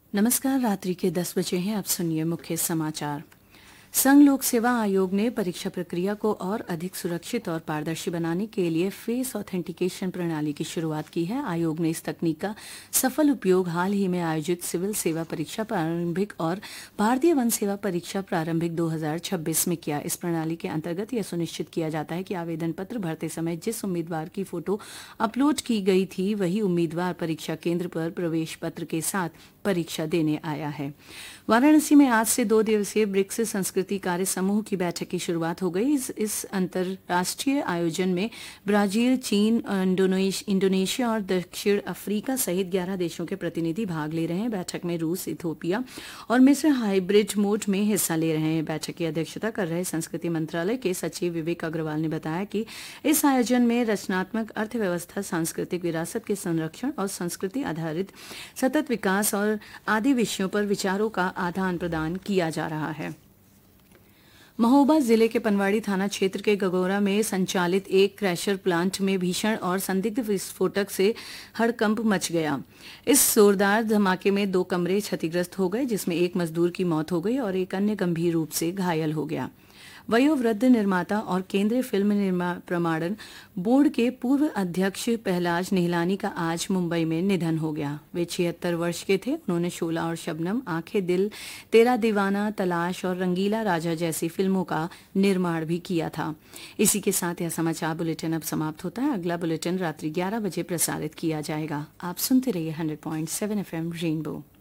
नमस्कार। रात्रि के 10 बजे हैं। अब सुनिए मुख्य समाचार। संघ लोक सेवा आयोग ने परीक्षा प्रक्रिया को और अधिक सुरक्षित और पारदर्शी बनाने के लिए फेस ऑथेंटिकेशन प्रणाली की शुरुआत की है। आयोग ने इस तकनीक का सफल उपयोग हाल ही में आयोजित सिविल सेवा परीक्षा प्रारंभिक और भारतीय वन सेवा परीक्षा प्रारंभिक 2026 में किया। इस प्रणाली के अंतर्गत यह सुनिश्चित किया जाता है कि आवेदन पत्र भरते समय जिस उम्मीदवार की फोटो अपलोड की गई थी वही उम्मीदवार परीक्षा केंद्र पर प्रवेश पत्र के साथ परीक्षा देने आया है। वाराणसी में आज से 2 दिवसीय ब्रिक्स संस्कृति कार्य समूह की बैठक की शुरुआत हो गई। इस अंतर्राष्ट्रीय आयोजन में ब्राजील, चीन, इंडोनेशिया और दक्षिण अफ्रीका सहित 11 देशों के प्रतिनिधि भाग ले रहे हैं। बैठक में रूस, इथियोपिया और मिस्र हाइब्रिड मोड में हिस्सा ले रहे हैं। बैठक की अध्यक्षता कर रहे संस्कृति मंत्रालय के सचिव विवेक अग्रवाल ने बताया कि इस आयोजन में रचनात्मक अर्थव्यवस्था, सांस्कृतिक विरासत के संरक्षण और संस्कृति आधारित सतत विकास और आदि विषयों पर विचारों का आदान प्रदान किया जा रहा है। महोबा जिले के पनवाड़ी थाना क्षेत्र के गगोरा में संचालित एक क्रैशर प्लांट में भीषण और संदिग्ध विस्फोटक से हड़कंप मच गया। इस जोरदार धमाके में 2 कमरे क्षतिग्रस्त हो गए, जिसमें एक मजदूर की मौत हो गई और एक अन्य गंभीर रूप से घायल हो गया। वयोवृद्ध निर्माता और केंद्रीय फिल्म प्रमाणन बोर्ड के पूर्व अध्यक्ष पहलाज निहलानी का आज मुंबई में निधन हो गया। वे 76 वर्ष के थे। उन्होंने शोला और शबनम, आंखें दिल, तेरा दीवाना, तलाश और रंगीला राजा जैसी फिल्मों का निर्माण भी किया था। इसी के साथ यह समाचार बुलेटिन अब समाप्त होता है। अगला बुलेटिन रात्रि 11 बजे प्रसारित किया जाएगा। आप सुनते रहिए 100.7 FM रेनबो।